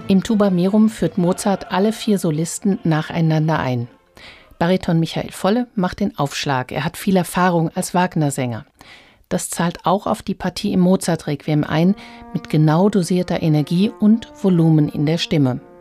Im Tuba Mirum führt Mozart alle 4 Solisten nacheinander ein. Bariton Michael Volle macht den Aufschlag. Er hat viel Erfahrung als Wagner-Sänger. Das zahlt auch auf die Partie im Mozart-Requiem ein, mit genau dosierter Energie und Volumen in der Stimme.